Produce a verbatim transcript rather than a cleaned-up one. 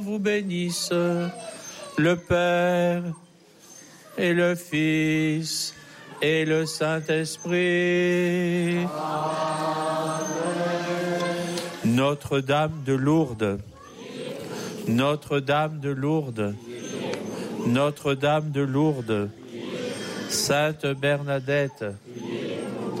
vous bénisse, le Père et le Fils et le Saint-Esprit. Amen. Notre-Dame de Lourdes, Notre-Dame de Lourdes, Notre-Dame de Lourdes, Sainte Bernadette,